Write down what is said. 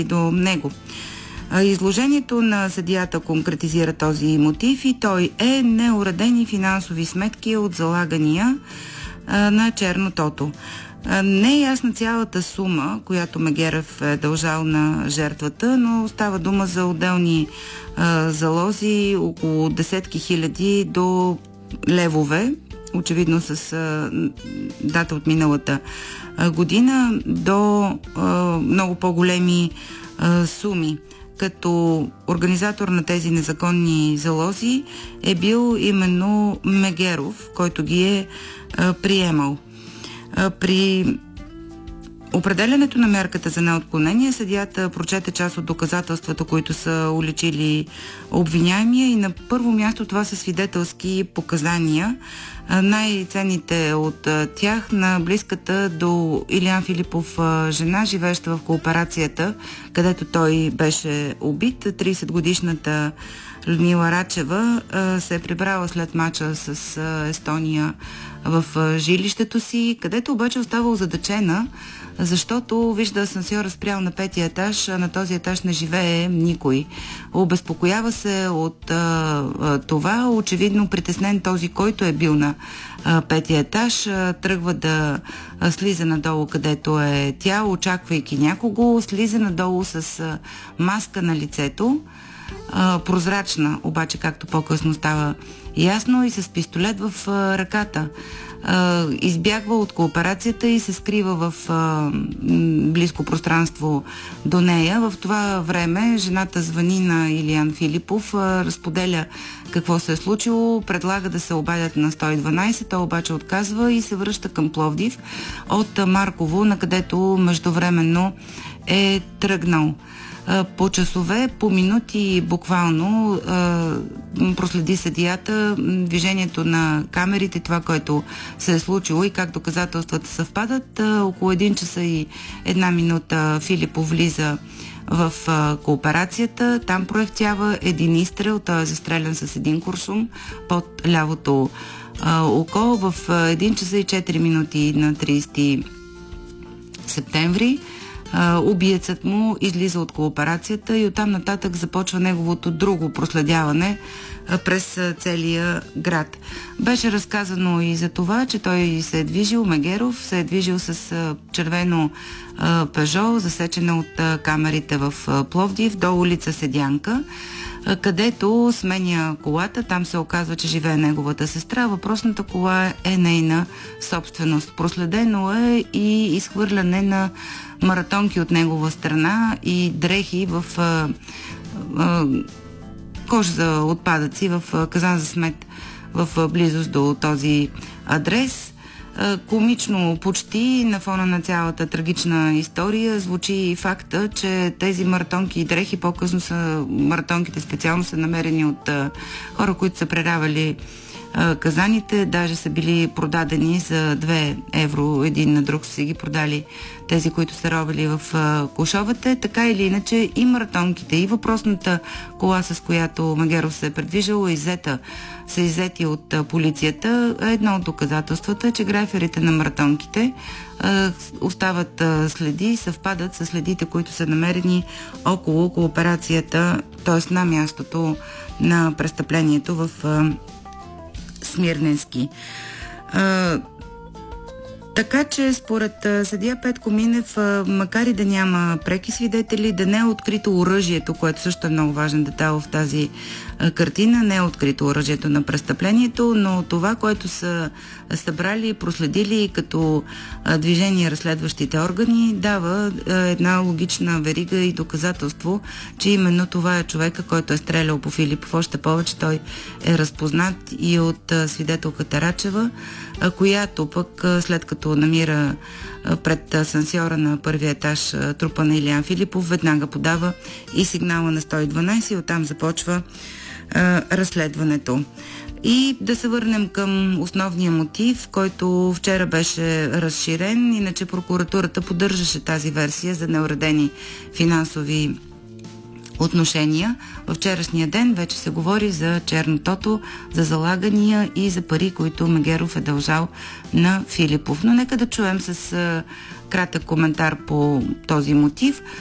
до него. Изложението на съдията конкретизира този мотив и той е неуредени финансови сметки от залагания на черно тото. Не е ясна цялата сума, която Мегеров е дължал на жертвата, но става дума за отделни залози, около десетки хиляди до левове, очевидно с дата от миналата година, до много по-големи суми. Като организатор на тези незаконни залози е бил именно Мегеров, който ги е приемал. При определянето на мярката за неотклонение съдията прочете част от доказателствата, които са уличили обвиняемия, и на първо място това са свидетелски показания. Най-ценните от тях на близката до Илиян Филипов жена, живееща в кооперацията, където той беше убит. 30-годишната Людмила Рачева се е прибрала след мача с Естония в жилището си, където обаче остава озадачена, защото вижда асансьора спрял на 5-ти етаж, а на този етаж не живее никой. Обезпокоява се от това, очевидно притеснен този, който е бил на 5-ти етаж, тръгва да слиза надолу, където е тя, очаквайки някого, слиза надолу с маска на лицето, прозрачна, обаче, както по-късно става ясно, и с пистолет в ръката. Избягва от кооперацията и се скрива в близко пространство до нея. В това време жената звъни на Илиян Филипов, разподеля какво се е случило, предлага да се обадят на 112, той обаче отказва и се връща към Пловдив от Марково, на където междувременно е тръгнал. По часове, по минути буквално проследи съдията движението на камерите, това, което се е случило и как доказателствата съвпадат. Около 1 часа и 1 минута Филипов влиза в кооперацията. Там проехтява един изстрел, той е застрелян с един куршум под лявото око. В 1 часа и 4 минути на 30 септември убиецът му излиза от кооперацията и оттам нататък започва неговото друго проследяване през целия град. Беше разказано и за това, че той се е движил, Мегеров се е движил с червено Пежо, засечена от камерите в Пловдив, до улица Седянка, където сменя колата. Там се оказва, че живее неговата сестра. Въпросната кола е нейна собственост. Проследено е и изхвърляне на маратонки от негова страна и дрехи в кош за отпадъци, в казан за смет в близост до този адрес. Комично почти на фона на цялата трагична история звучи и факта, че тези маратонки и дрехи по-късно са, маратонките специално са намерени от хора, които са преравали казаните, даже са били продадени за 2 евро, един на друг са ги продали тези, които са робили в кошовете. Така или иначе и маратонките, и въпросната кола, с която Мегеров се е предвижил, са иззети от полицията. Едно от доказателствата е, че граферите на маратонките остават следи, съвпадат с следите, които са намерени около кооперацията, т.е. на мястото на престъплението в Смирненски. Така че според съдия Петко Минев, макар и да няма преки свидетели, да не е открито оръжието, което също е много важен детайл в тази картина, не е открито оръжието на престъплението, но това, което са събрали и проследили като движение разследващите органи, дава една логична верига и доказателство, че именно това е човека, който е стрелял по Филипов. Още повече той е разпознат и от свидетелката Рачева, която пък след като намира пред асансьора на първия етаж трупа на Илиян Филипов, веднага подава и сигнала на 112 и оттам започва разследването. И да се върнем към основния мотив, който вчера беше разширен, иначе прокуратурата поддържаше тази версия за неуредени финансови отношения. Във вчерашния ден вече се говори за черно тото, за залагания и за пари, които Мегеров е дължал на Филипов. Но нека да чуем с кратък коментар по този мотив